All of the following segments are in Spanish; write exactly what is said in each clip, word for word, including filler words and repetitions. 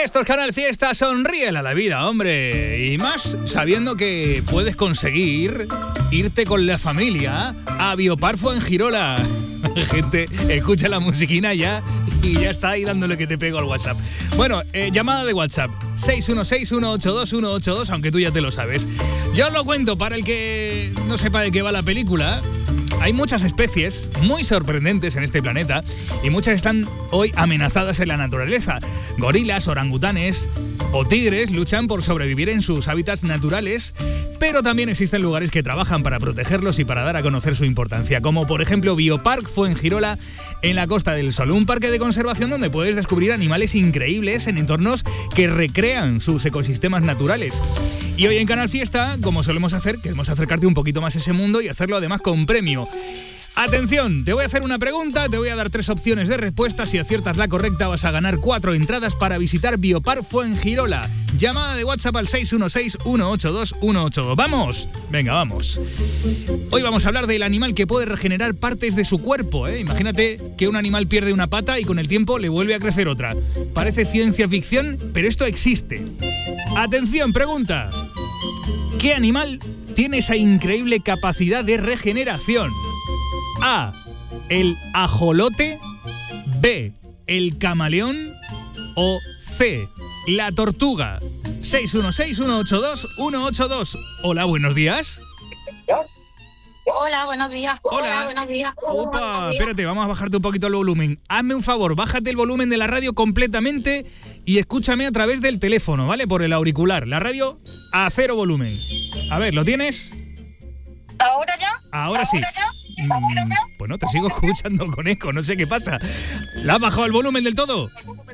Esto es Canal Fiesta, sonríele a la vida, hombre. Y más sabiendo que puedes conseguir irte con la familia a Biopar Fuengirola. Gente, escucha la musiquina ya y ya está ahí dándole que te pego al WhatsApp. Bueno, eh, llamada de WhatsApp seis uno seis, uno ocho dos, uno ocho dos, aunque tú ya te lo sabes. Yo os lo cuento para el que no sepa de qué va la película. Hay muchas especies muy sorprendentes en este planeta y muchas están hoy amenazadas en la naturaleza. Gorilas, orangutanes o tigres luchan por sobrevivir en sus hábitats naturales, pero también existen lugares que trabajan para protegerlos y para dar a conocer su importancia, como por ejemplo Biopark Fuengirola en la Costa del Sol, un parque de conservación donde puedes descubrir animales increíbles en entornos que recrean sus ecosistemas naturales. Y hoy en Canal Fiesta, como solemos hacer, queremos acercarte un poquito más a ese mundo y hacerlo además con premio. Atención, te voy a hacer una pregunta, te voy a dar tres opciones de respuesta. Si aciertas la correcta vas a ganar cuatro entradas para visitar Biopar Fuengirola. Llamada de WhatsApp al seis uno seis, uno ocho dos, uno ocho dos. ¿Vamos? Venga, vamos. Hoy vamos a hablar del animal que puede regenerar partes de su cuerpo, ¿eh? Imagínate que un animal pierde una pata y con el tiempo le vuelve a crecer otra. Parece ciencia ficción, pero esto existe. Atención, pregunta. ¿Qué animal tiene esa increíble capacidad de regeneración? A, el ajolote. B, el camaleón. O C, la tortuga. seis uno seis, uno ocho dos, uno ocho dos. Hola, buenos días. Hola, buenos días. Hola, Hola buenos días. Opa, Buenos días. espérate, vamos a bajarte un poquito el volumen. Hazme un favor, bájate el volumen de la radio completamente y escúchame a través del teléfono, ¿vale? Por el auricular. La radio a cero volumen. A ver, ¿lo tienes? ¿Ahora ya? Ahora sí. ¿Ahora ya? Mm, pues no, te sigo escuchando con eco, no sé qué pasa. ¿La has bajado el volumen del todo?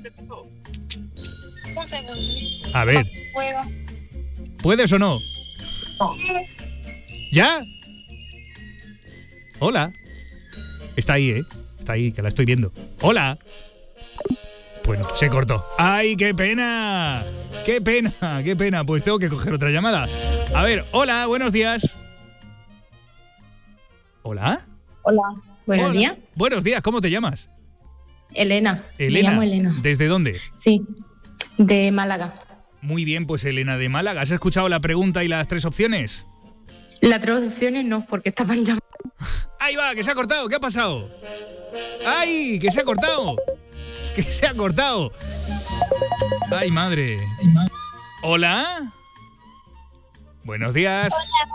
Un segundo. A ver, ¿Puedo? ¿puedes o no? ¿Ya? Hola. Está ahí, ¿eh? Está ahí, que la estoy viendo. Hola. Bueno, se cortó. ¡Ay, qué pena! ¡Qué pena! ¡Qué pena! Pues tengo que coger otra llamada. A ver, hola, buenos días. ¿Hola? Hola, buenos Hola. días. Buenos días, ¿cómo te llamas? Elena. Elena. Me llamo Elena. ¿Desde dónde? Sí, de Málaga. Muy bien, pues Elena de Málaga. ¿Has escuchado la pregunta y las tres opciones? Las tres opciones no, porque estaban llamando. ¡Ahí va! ¡Que se ha cortado! ¿Qué ha pasado? ¡Ay! ¡Que se ha cortado! ¡Que se ha cortado! ¡Ay, madre! ¿Hola? Buenos días.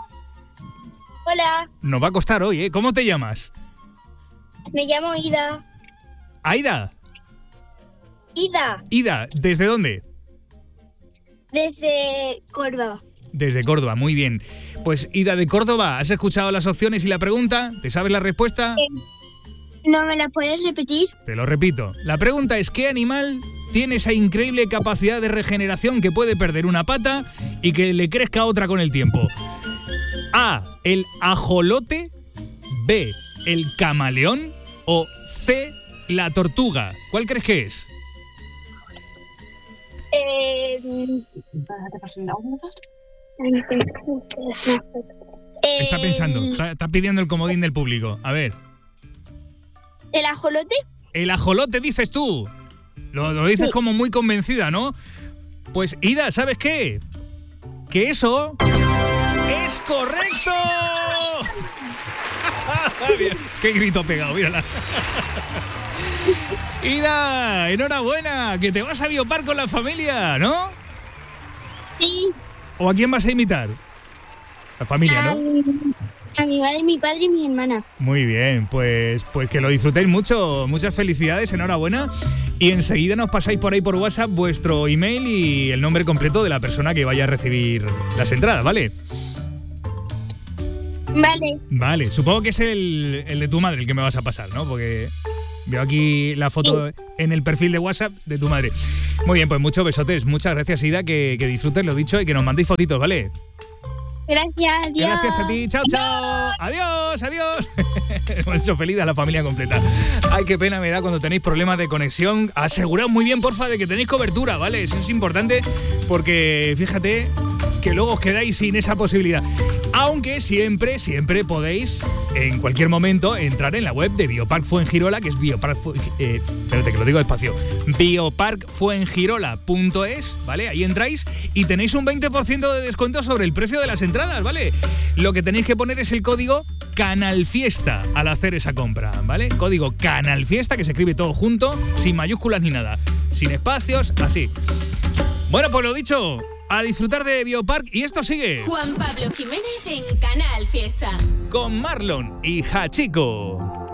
Hola, Nos va a costar hoy, ¿eh? ¿Cómo te llamas? me llamo Ida. Aida. Ida, Ida, ¿desde dónde? desde Córdoba. Desde Córdoba, muy bien. Pues Ida de Córdoba, ¿has escuchado las opciones y la pregunta? ¿Te sabes la respuesta? ¿No me la puedes repetir? Te lo repito. La pregunta es, ¿qué animal tiene esa increíble capacidad de regeneración que puede perder una pata y que le crezca otra con el tiempo? A, el ajolote. B, el camaleón. O C, la tortuga. ¿Cuál crees que es? Eh, Está pensando, eh, está, está pidiendo el comodín del público. A ver. ¿El ajolote? El ajolote, dices tú. Lo, lo dices Sí. como muy convencida, ¿no? Pues, Ida, ¿sabes qué? Que eso es correcto. Bien, qué grito pegado, mírala. Ida, enhorabuena, que te vas a Biopar con la familia, ¿no? Sí. ¿O a quién vas a imitar? La familia, A, ¿no? mi, a mi madre, mi padre y mi hermana. Muy bien, pues, pues que lo disfrutéis mucho, muchas felicidades, enhorabuena. Y enseguida nos pasáis por ahí por WhatsApp vuestro email y el nombre completo de la persona que vaya a recibir las entradas, ¿vale? Vale. Vale, supongo que es el, el de tu madre el que me vas a pasar, ¿no? Porque veo aquí la foto en el perfil de WhatsApp de tu madre. Muy bien, pues muchos besotes, muchas gracias, Ida, que, que disfrutes lo dicho y que nos mandéis fotitos, ¿vale? Gracias, adiós. Gracias a ti, chao, chao. Adiós, adiós. Hemos hecho feliz a la familia completa. Ay, qué pena me da cuando tenéis problemas de conexión. Aseguraos muy bien, porfa, de que tenéis cobertura, ¿vale? Eso es importante porque, fíjate, que luego os quedáis sin esa posibilidad. Aunque siempre, siempre podéis, en cualquier momento, entrar en la web de Biopark Fuengirola, que es Biopark... Eh, espérate, que lo digo despacio. biopark fuengirola punto es, ¿vale? Ahí entráis y tenéis un veinte por ciento de descuento sobre el precio de las entradas, ¿vale? Lo que tenéis que poner es el código CANALFIESTA al hacer esa compra, ¿vale? Código CANALFIESTA, que se escribe todo junto, sin mayúsculas ni nada, sin espacios, así. Bueno, pues lo dicho, a disfrutar de Biopark y esto sigue. Juan Pablo Jiménez en Canal Fiesta. Con Marlon y Hachiko.